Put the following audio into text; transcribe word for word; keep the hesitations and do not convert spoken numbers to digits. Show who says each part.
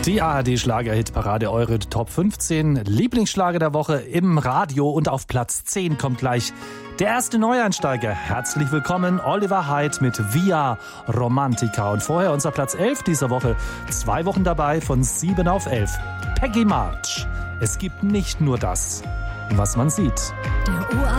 Speaker 1: Die A R D-Schlager-Hit-Parade, eure Top fünfzehn Lieblingsschlager der Woche im Radio. Und auf Platz zehn kommt gleich der erste Neueinsteiger. Herzlich willkommen, Oliver Hyde mit Via Romantica. Und vorher unser Platz elf dieser Woche. Zwei Wochen dabei von sieben auf elf. Peggy March. Es gibt nicht nur das, was man sieht.
Speaker 2: Der